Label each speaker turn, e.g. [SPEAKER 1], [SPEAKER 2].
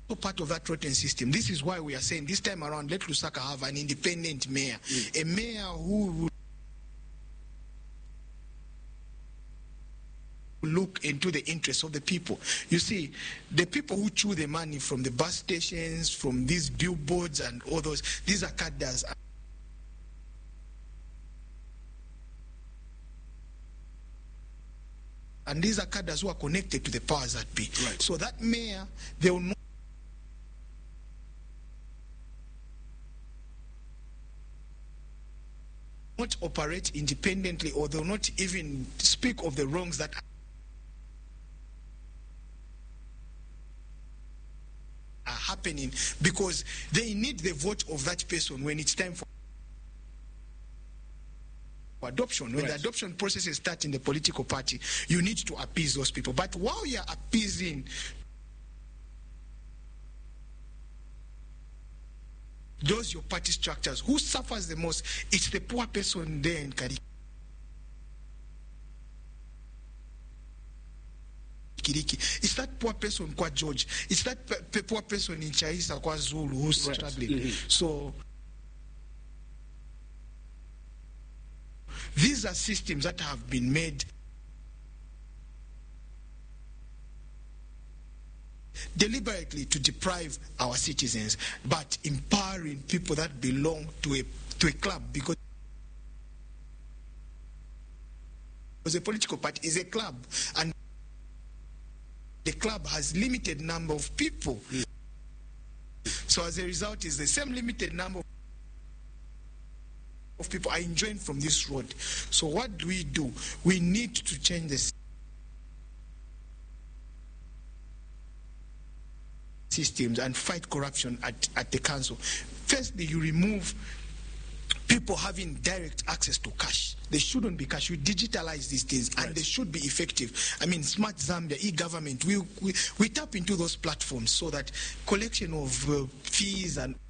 [SPEAKER 1] part of that rotten system. This is why we are saying this time around, let Lusaka have an independent mayor, a mayor who will look into the interests of the people. You see, the people who chew the money from the bus stations, from these billboards and all those, these are cadres. And these are cadres who are connected to the powers that be.
[SPEAKER 2] Right.
[SPEAKER 1] So that mayor, they will not operate independently, or they will not even speak of the wrongs that are happening, because they need the vote of that person when it's time for adoption. When the adoption processes start in the political party, you need to appease those people. But while you're appeasing those your party structures, who suffers the most? It's the poor person there in Kiriki. It's that poor person Kwa George. It's that poor person in Chaisa Kwa Zulu who's struggling. So these are systems that have been made deliberately to deprive our citizens, but empowering people that belong to a club, because a political party is a club, and the club has limited number of people. So as a result, is the same limited number of people are enjoying from this road. So what do? We need to change the systems and fight corruption at the council. Firstly, you remove people having direct access to cash. They shouldn't be cash. You digitalize these things, and they should be effective. I mean, Smart Zambia, e-government, we tap into those platforms so that collection of fees and